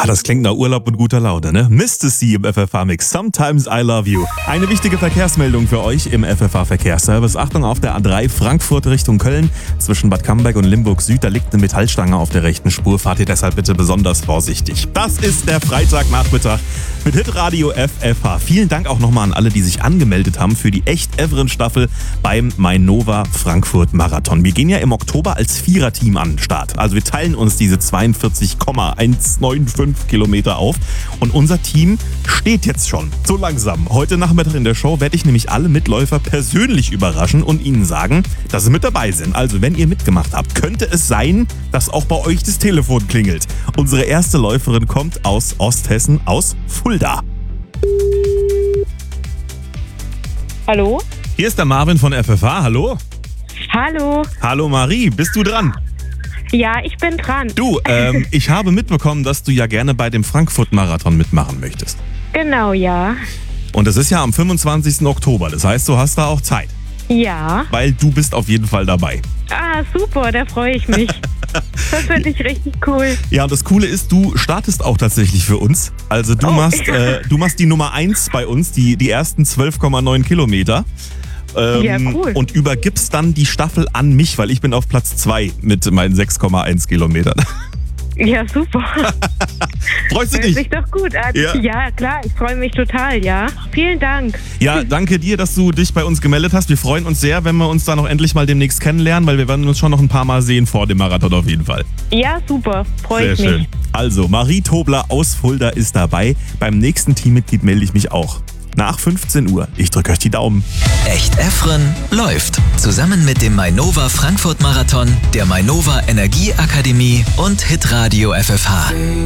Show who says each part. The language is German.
Speaker 1: Das klingt nach Urlaub und guter Laune, ne? Mr. C im FFH-Mix. Sometimes I love you. Eine wichtige Verkehrsmeldung für euch im FFH-Verkehrsservice. Achtung, auf der A3 Frankfurt Richtung Köln. Zwischen Bad Camberg und Limburg Süd, da liegt eine Metallstange auf der rechten Spur. Fahrt ihr deshalb bitte besonders vorsichtig. Das ist der Freitagnachmittag mit Hitradio FFH. Vielen Dank auch nochmal an alle, die sich angemeldet haben für die Echt-Evren-Staffel beim Mainova Frankfurt Marathon. Wir gehen ja im Oktober als Viererteam an den Start. Also wir teilen uns diese 42,195 Kilometer auf. Und unser Team steht jetzt schon. So langsam. Heute Nachmittag in der Show werde ich nämlich alle Mitläufer persönlich überraschen und ihnen sagen, dass sie mit dabei sind. Also wenn ihr mitgemacht habt, könnte es sein, dass auch bei euch das Telefon klingelt. Unsere erste Läuferin kommt aus Osthessen, aus Fulda.
Speaker 2: Hallo?
Speaker 1: Hier ist der Marvin von FFH. Hallo.
Speaker 2: Hallo?
Speaker 1: Hallo Marie, bist du dran?
Speaker 2: Ja, ich bin dran.
Speaker 1: Du, ich habe mitbekommen, dass du ja gerne bei dem Frankfurt-Marathon mitmachen möchtest.
Speaker 2: Genau, ja.
Speaker 1: Und das ist ja am 25. Oktober, das heißt, du hast da auch Zeit.
Speaker 2: Ja.
Speaker 1: Weil du bist auf jeden Fall dabei.
Speaker 2: Ah, super, da freue ich mich. Das finde ich richtig cool.
Speaker 1: Ja, und das Coole ist, du startest auch tatsächlich für uns. Also du machst die Nummer 1 bei uns, die ersten 12,9 Kilometer.
Speaker 2: Ja, cool.
Speaker 1: Und übergibst dann die Staffel an mich, weil ich bin auf Platz 2 mit meinen 6,1 Kilometern.
Speaker 2: Ja, super.
Speaker 1: Freust du
Speaker 2: Hört
Speaker 1: dich?
Speaker 2: sich doch gut an.
Speaker 1: Ja.
Speaker 2: Ja, klar, ich freue mich total, ja. Vielen Dank.
Speaker 1: Ja, danke dir, dass du dich bei uns gemeldet hast. Wir freuen uns sehr, wenn wir uns da noch endlich mal demnächst kennenlernen, weil wir werden uns schon noch ein paar Mal sehen vor dem Marathon auf jeden Fall.
Speaker 2: Ja, super, freue ich
Speaker 1: Sehr schön.
Speaker 2: mich.
Speaker 1: Also, Marie Tobler aus Fulda ist dabei. Beim nächsten Teammitglied melde ich mich auch. Nach 15 Uhr. Ich drücke euch die Daumen.
Speaker 3: Echt Evren läuft. Zusammen mit dem Mainova Frankfurt Marathon, der Mainova Energieakademie und Hitradio FFH.